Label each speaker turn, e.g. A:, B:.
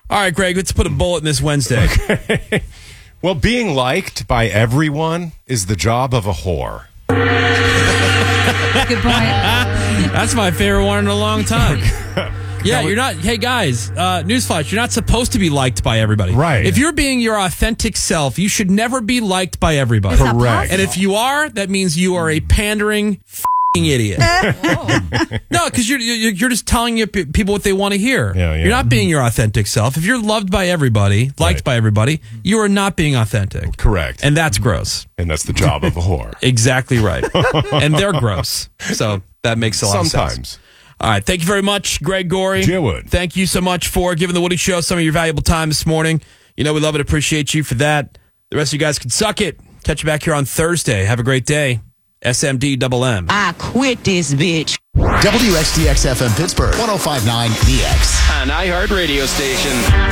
A: All right, Greg, let's put a bullet in this Wednesday.
B: Okay. Well, being liked by everyone is the job of a whore.
C: Good point.
A: That's my favorite one in a long time. Yeah, you're not. Hey, guys, newsflash, you're not supposed to be liked by everybody.
B: Right.
A: If you're being your authentic self, you should never be liked by everybody.
C: It's not
B: Correct.
A: And if you are, that means you are a pandering idiot. No, because you're just telling people what they want to hear.
B: Yeah.
A: You're not being your authentic self. If you're loved by everybody, liked
B: Right.
A: by everybody, you are not being authentic.
B: Correct.
A: And that's gross.
B: And that's the job of a whore.
A: Exactly right. And they're gross. So that makes a lot of sense.
B: Sometimes.
A: All right. Thank you very much, Greg Gorey.
B: Jaywood.
A: Thank you so much for giving the Woody Show some of your valuable time this morning. You know, we love and appreciate you for that. The rest of you guys can suck it. Catch you back here on Thursday. Have a great day. SMD-double-M.
D: I quit this bitch.
E: WXDX FM Pittsburgh, 105.9 BX.
F: An iHeart radio station.